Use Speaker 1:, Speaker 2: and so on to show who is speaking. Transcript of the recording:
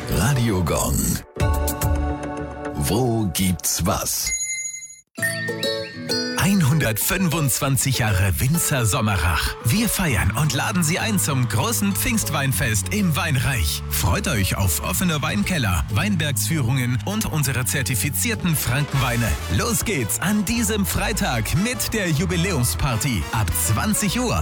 Speaker 1: Radio Gong. Wo gibt's was? 125 Jahre Winzer Sommerach. Wir feiern und laden Sie ein zum großen Pfingstweinfest im Weinreich. Freut euch auf offene Weinkeller, Weinbergsführungen und unsere zertifizierten Frankenweine. Los geht's an diesem Freitag mit der Jubiläumsparty ab 20 Uhr